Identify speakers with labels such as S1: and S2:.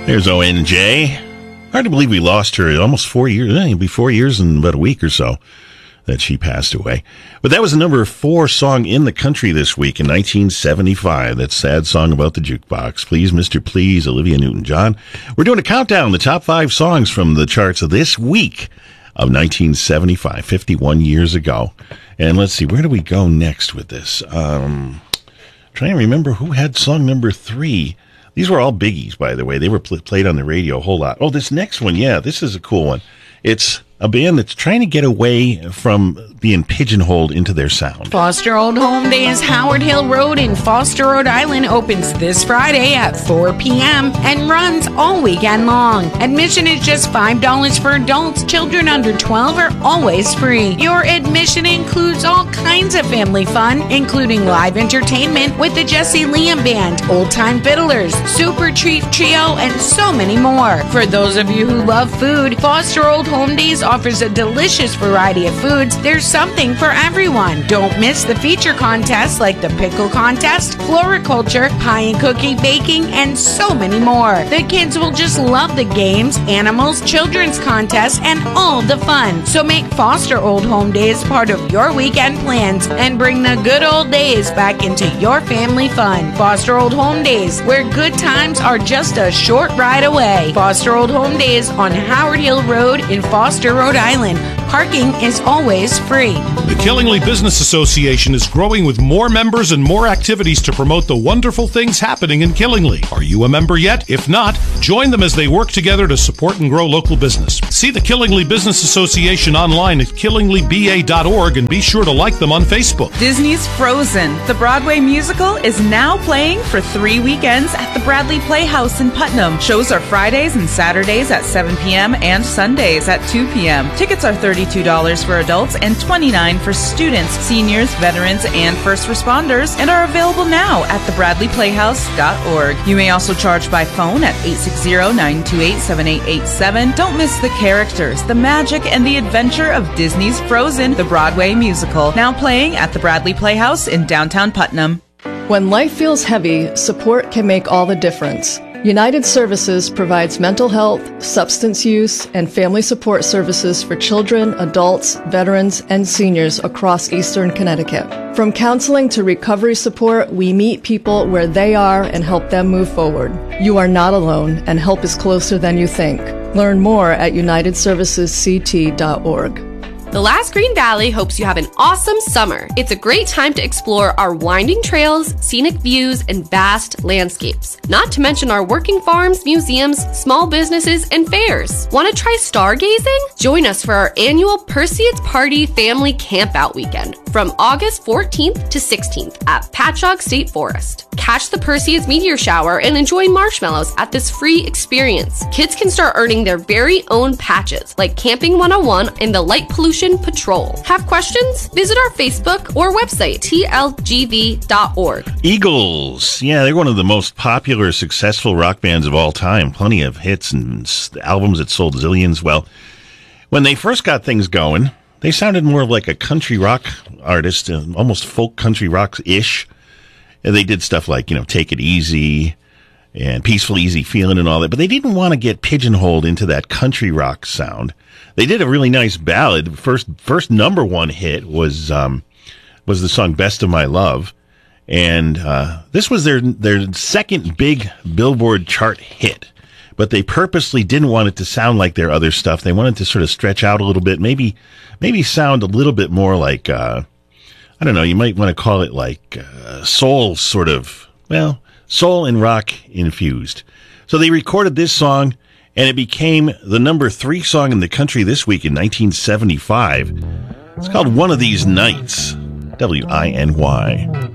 S1: There's ONJ. Hard to believe we lost her almost 4 years. It'll be 4 years in about a week or so that she passed away. But that was the number 4 song in the country this week in 1975. That sad song about the jukebox. Please, Mr. Please, Olivia Newton-John. We're doing a countdown, the top 5 songs from the charts of this week of 1975, 51 years ago. And let's see, where do we go next with this? Trying to remember who had song number 3. These were all biggies, by the way. They were played on the radio a whole lot. Oh, this next one, yeah, this is a cool one. It's a band that's trying to get away from being pigeonholed into their sound.
S2: Foster Old Home Days, Howard Hill Road in Foster, Rhode Island opens this Friday at 4 p.m. and runs all weekend long. Admission is just $5 for adults. Children under 12 are always free. Your admission includes all kinds of family fun, including live entertainment with the Jesse Liam Band, Old Time Fiddlers, Super Chief Trio, and so many more. For those of you who love food, Foster Old Home Days offers a delicious variety of foods. There's something for everyone. Don't miss the feature contests like the pickle contest, floriculture, pie and cookie baking, and so many more. The kids will just love the games, animals, children's contests, and all the fun. So make Foster Old Home Days part of your weekend plans and bring the good old days back into your family fun. Foster Old Home Days, where good times are just a short ride away. Foster Old Home Days on Howard Hill Road in Foster, Rhode Island. Parking is always free.
S3: The Killingly Business Association is growing with more members and more activities to promote the wonderful things happening in Killingly. Are you a member yet? If not, join them as they work together to support and grow local business. See the Killingly Business Association online at killinglyba.org and be sure to like them on Facebook.
S4: Disney's Frozen, the Broadway musical, is now playing for 3 weekends at the Bradley Playhouse in Putnam. Shows are Fridays and Saturdays at 7 p.m. and Sundays at 2 p.m. Tickets are $32 for adults and $29 for students, seniors, veterans, and first responders, and are available now at thebradleyplayhouse.org. You may also charge by phone at 860-928-7887. Don't miss the characters, the magic, and the adventure of Disney's Frozen, the Broadway musical, now playing at the Bradley Playhouse in downtown Putnam.
S5: When life feels heavy, support can make all the difference. United Services provides mental health, substance use, and family support services for children, adults, veterans, and seniors across Eastern Connecticut. From counseling to recovery support, we meet people where they are and help them move forward. You are not alone, and help is closer than you think. Learn more at unitedservicesct.org.
S6: The Last Green Valley hopes you have an awesome summer. It's a great time to explore our winding trails, scenic views, and vast landscapes. Not to mention our working farms, museums, small businesses, and fairs. Want to try stargazing? Join us for our annual Perseids Party Family Campout Weekend from August 14th to 16th at Patchogue State Forest. Catch the Perseids meteor shower and enjoy marshmallows at this free experience. Kids can start earning their very own patches like Camping 101 and the Light Pollution Patrol. Have questions? Visit our Facebook or website, tlgv.org.
S1: Eagles. Yeah, they're one of the most popular, successful rock bands of all time. Plenty of hits and albums that sold zillions. Well, when they first got things going, they sounded more like a country rock artist, almost folk country rock-ish. And they did stuff like, Take It Easy and Peaceful Easy Feeling and all that. But they didn't want to get pigeonholed into that country rock sound. They did a really nice ballad. First number 1 hit was the song Best of My Love. And this was their second big Billboard chart hit. But they purposely didn't want it to sound like their other stuff. They wanted to sort of stretch out a little bit, maybe sound a little bit more like, I don't know, you might want to call it like soul sort of, soul and rock infused. So they recorded this song, and it became the number 3 song in the country this week in 1975. It's called One of These Nights, W-I-N-Y.